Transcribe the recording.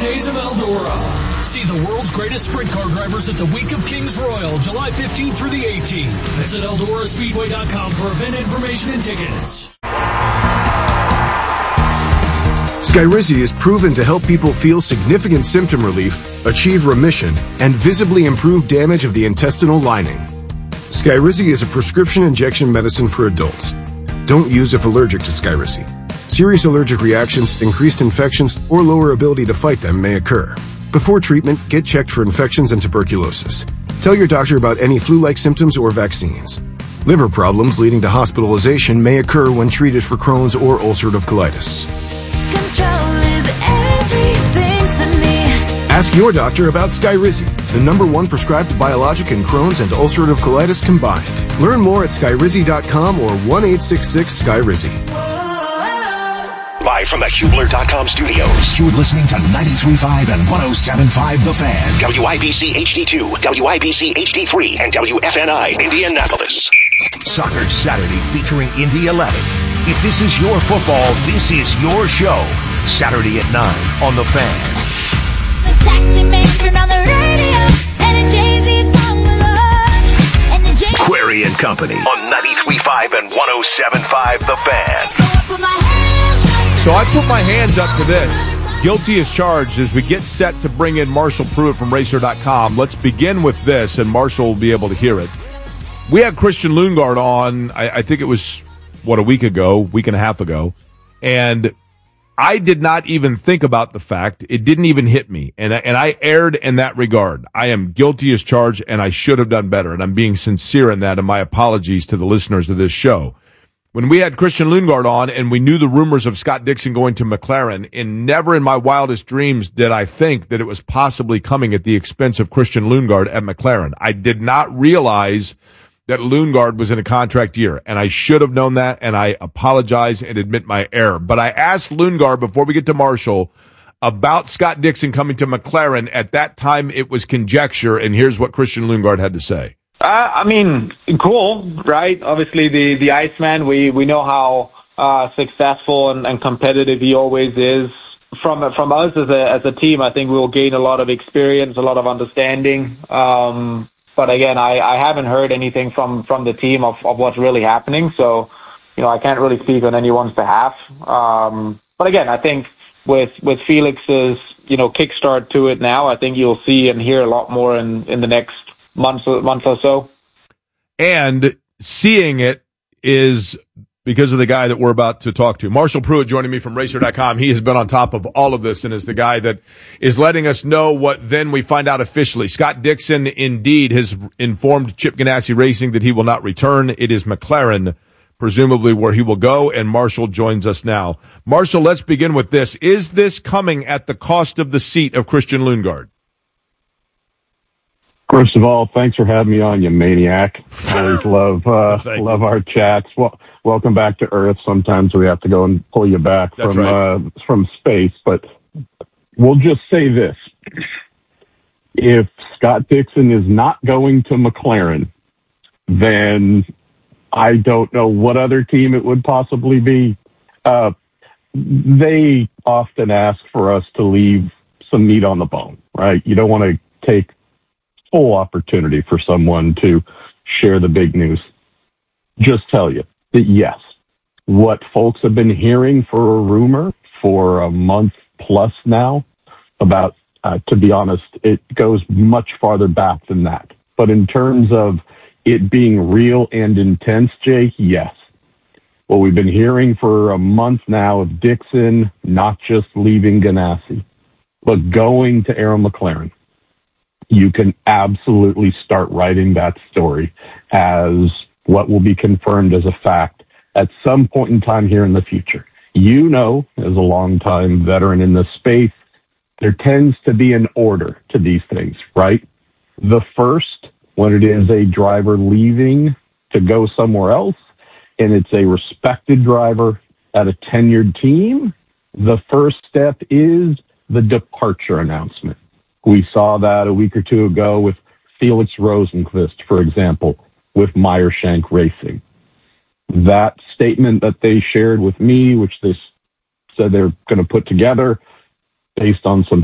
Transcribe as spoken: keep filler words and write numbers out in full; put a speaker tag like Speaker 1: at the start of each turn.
Speaker 1: days of Eldora. See the world's greatest sprint car drivers at the Week of Kings Royal, July fifteenth through the eighteenth. Visit Eldora Speedway dot com for event information and tickets.
Speaker 2: Skyrizi is proven to help people feel significant symptom relief, achieve remission, and visibly improve damage of the intestinal lining. Skyrizi is a prescription injection medicine for adults. Don't use if allergic to Skyrizi. Serious allergic reactions, increased infections, or lower ability to fight them may occur. Before treatment, get checked for infections and tuberculosis. Tell your doctor about any flu-like symptoms or vaccines. Liver problems leading to hospitalization may occur when treated for Crohn's or ulcerative colitis.
Speaker 3: Control is everything to me.
Speaker 2: Ask your doctor about Skyrizi, the number one prescribed biologic in Crohn's and ulcerative colitis combined. Learn more at Skyrizi dot com or one eight six six Skyrizi.
Speaker 4: Live from the Hubler dot com studios, you're listening to ninety-three point five and one oh seven point five The Fan. W I B C H D two, W I B C H D three, and W F N I Indianapolis. Soccer Saturday featuring Indy eleven. If this is your football, this is your show. Saturday at nine on The Fan.
Speaker 3: The taxi man turned on the radio, and a Jay-Z song was on. And a Jay-
Speaker 4: Query and Company on ninety-three point five and one oh seven point five The Fan.
Speaker 3: So I put my hands up.
Speaker 5: So I put my hands up to this. Guilty as charged as we get set to bring in Marshall Pruitt from Racer dot com. Let's begin with this, and Marshall will be able to hear it. We had Christian Lundgaard on, I, I think it was, what, a week ago, week and a half ago, and I did not even think about the fact, it didn't even hit me, and, and I erred in that regard. I am guilty as charged, and I should have done better, and I'm being sincere in that, and my apologies to the listeners of this show. When we had Christian Lundgaard on, and we knew the rumors of Scott Dixon going to McLaren, and never in my wildest dreams did I think that it was possibly coming at the expense of Christian Lundgaard at McLaren. I did not realize that Lundgaard was in a contract year, and I should have known that, and I apologize and admit my error. But I asked Lundgaard before we get to Marshall about Scott Dixon coming to McLaren. At that time, it was conjecture, and here's what Christian Lundgaard had to say.
Speaker 6: Uh, I mean, cool, right? Obviously, the, the Iceman, we, we know how uh, successful and, and competitive he always is. From from us as a as a team, I think we'll gain a lot of experience, a lot of understanding. Um, But again, I, I haven't heard anything from, from the team of, of what's really happening. So, you know, I can't really speak on anyone's behalf. Um, but again, I think with with Felix's, you know, kickstart to it now, I think you'll see and hear a lot more in, in the next month, month or so.
Speaker 5: And seeing it is because of the guy that we're about to talk to. Marshall Pruitt joining me from Racer dot com. He has been on top of all of this and is the guy that is letting us know what then we find out officially. Scott Dixon indeed has informed Chip Ganassi Racing that he will not return. It is McLaren, presumably, where he will go, and Marshall joins us now. Marshall, let's begin with this. Is this coming at the cost of the seat of Christian Lundgaard?
Speaker 7: First of all, thanks for having me on, you maniac. I always love uh, love our chats. Well, welcome back to Earth. Sometimes we have to go and pull you back
Speaker 5: That's
Speaker 7: from
Speaker 5: right.
Speaker 7: uh, from space, but we'll just say this. If Scott Dixon is not going to McLaren, then I don't know what other team it would possibly be. Uh, they often ask for us to leave some meat on the bone, right? You don't want to take full opportunity for someone to share the big news. Just tell you that yes, what folks have been hearing for a rumor for a month plus now about, uh, to be honest, it goes much farther back than that. But in terms of it being real and intense, Jay, yes. What we've been hearing for a month now of Dixon not just leaving Ganassi, but going to Aaron McLaren. You can absolutely start writing that story as what will be confirmed as a fact at some point in time here in the future. You know, as a longtime veteran in the space, there tends to be an order to these things, right? The first, when it is a driver leaving to go somewhere else, and it's a respected driver at a tenured team, the first step is the departure announcement. We saw that a week or two ago with Felix Rosenqvist, for example, with Meyershank Racing. That statement that they shared with me, which they said they're going to put together based on some